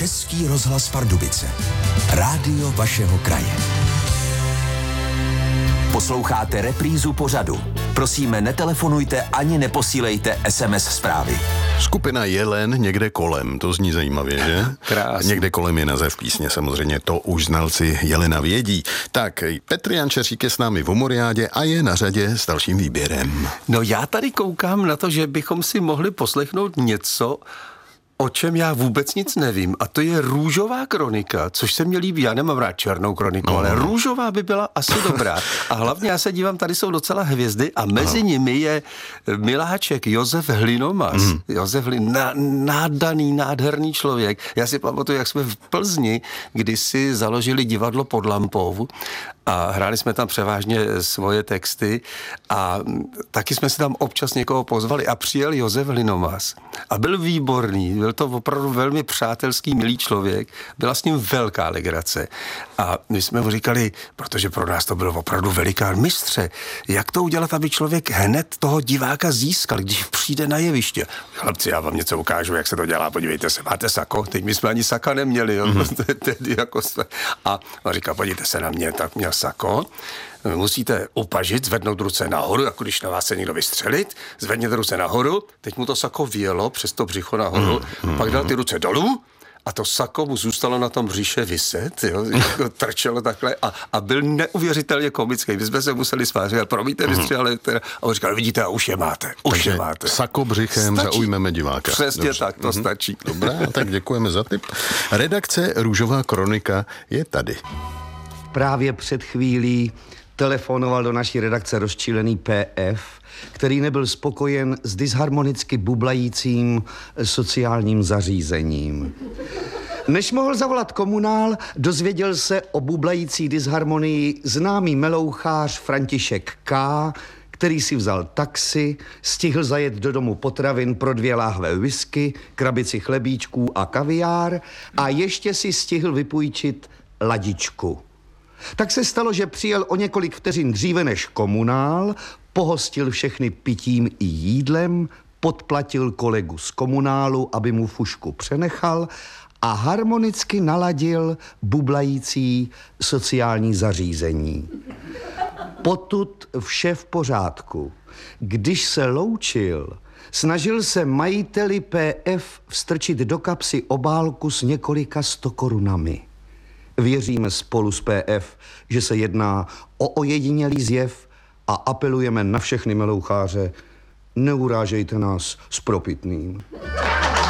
Český rozhlas Pardubice. Rádio vašeho kraje. Posloucháte reprízu pořadu. Prosíme, netelefonujte ani neposílejte SMS zprávy. Skupina Jelen někde kolem, to zní zajímavě, že? Krásně. Někde kolem je název písně, samozřejmě to už znalci Jelena vědí. Tak, Petr Jančeřík je s námi v Humoriádě a je na řadě s dalším výběrem. No já tady koukám na to, že bychom si mohli poslechnout něco, o čem já vůbec nic nevím. A to je Růžová kronika, což se mně líbí. Já nemám rád černou kroniku, ale Růžová by byla asi dobrá. A hlavně já se dívám, tady jsou docela hvězdy a mezi nimi je miláček Josef Hlinomas. Josef nádherný člověk. Já si pamatuju, jak jsme v Plzni kdysi založili divadlo Pod lampou a hráli jsme tam převážně svoje texty a taky jsme si tam občas někoho pozvali a přijel Josef Hlinomas a byl výborný, byl to opravdu velmi přátelský, milý člověk, byla s ním velká legrace a my jsme mu říkali, protože pro nás to bylo opravdu velikán mistře, jak to udělat, aby člověk hned toho diváka získal, když přijde na jeviště. Chlapci, já vám něco ukážu, jak se to dělá, podívejte se, máte sako? Teď my jsme ani saka neměli, jo? A on říká, podívejte se na mě, tak měl sako, musíte upažit, zvednout ruce nahoru, jako když na vás se někdo vystřelit, zvedněte ruce nahoru, teď mu to sako vyjelo přes to břicho nahoru, pak dal ty ruce dolů a to sako mu zůstalo na tom břiše viset, jo, jako trčelo takhle a byl neuvěřitelně komický. My jsme se museli smát, říkal, promiňte, mistře, ale teda, a on říkal, vidíte, a už je máte, už je máte. Sako břichem stačí. Zaujmeme diváka. Přesně dobře. Tak, to stačí. Dobrá, tak děkujeme za tip. Redakce Růžová kronika je tady. Právě před chvílí telefonoval do naší redakce rozčilený PF, který nebyl spokojen s disharmonicky bublajícím sociálním zařízením. Než mohl zavolat komunál, dozvěděl se o bublající disharmonii známý melouchář František K., který si vzal taxi, stihl zajet do domu potravin pro 2 láhve whisky, krabici chlebíčků a kaviár a ještě si stihl vypůjčit ladičku. Tak se stalo, že přijel o několik vteřin dříve než komunál, pohostil všechny pitím i jídlem, podplatil kolegu z komunálu, aby mu fušku přenechal a harmonicky naladil bublající sociální zařízení. Potud vše v pořádku. Když se loučil, snažil se majiteli PF vstrčit do kapsy obálku s několika 100 korunami. Věříme spolu s PF, že se jedná o ojedinělý zjev a apelujeme na všechny meloucháře, neurážejte nás s propitným.